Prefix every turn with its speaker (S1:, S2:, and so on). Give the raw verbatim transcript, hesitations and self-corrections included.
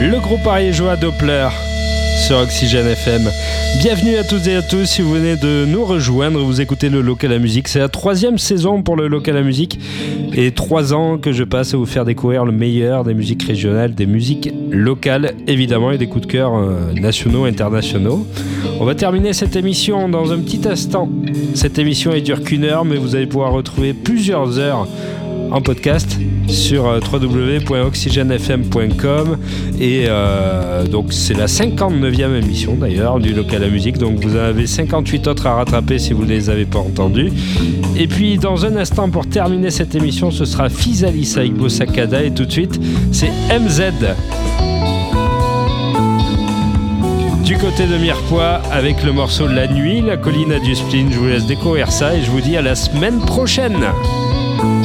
S1: Le groupe ariégeois Doppler sur Oxygène F M. Bienvenue à toutes et à tous. Si vous venez de nous rejoindre, vous écoutez le Local à Musique. C'est la troisième saison pour le Local à Musique et trois ans que je passe à vous faire découvrir le meilleur des musiques régionales, des musiques locales évidemment et des coups de cœur euh, nationaux, internationaux. On va terminer cette émission dans un petit instant. Cette émission elle dure qu'une heure, mais vous allez pouvoir retrouver plusieurs heures en podcast sur w w w point oxygène f m point com et euh, donc c'est la cinquante-neuvième émission d'ailleurs du Local à Musique, donc vous en avez cinquante-huit autres à rattraper si vous ne les avez pas entendus. Et puis dans un instant pour terminer cette émission, ce sera Physalis avec Bossakada et tout de suite c'est M Z du côté de Mirepoix avec le morceau La Nuit, la colline a du spleen. Je vous laisse découvrir ça et je vous dis à la semaine prochaine.